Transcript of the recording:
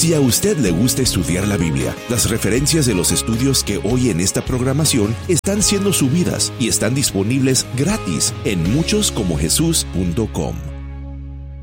Si a usted le gusta estudiar la Biblia, las referencias de los estudios que hoy en esta programación están siendo subidas y están disponibles gratis en muchoscomojesus.com.